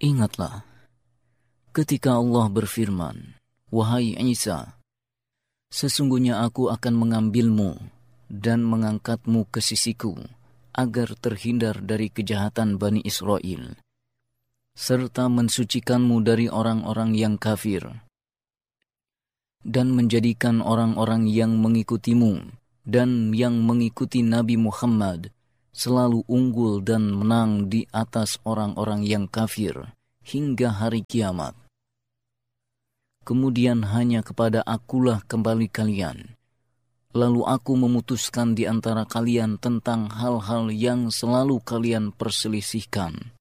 Ingatlah, ketika Allah berfirman, "Wahai Isa, sesungguhnya aku akan mengambilmu dan mengangkatmu ke sisiku, agar terhindar dari kejahatan Bani Israel, serta mensucikanmu dari orang-orang yang kafir, dan menjadikan orang-orang yang mengikutimu dan yang mengikuti Nabi Muhammad selalu unggul dan menang di atas orang-orang yang kafir hingga hari kiamat. Kemudian hanya kepada Akulah kembali kalian. Lalu aku memutuskan di antara kalian tentang hal-hal yang selalu kalian perselisihkan.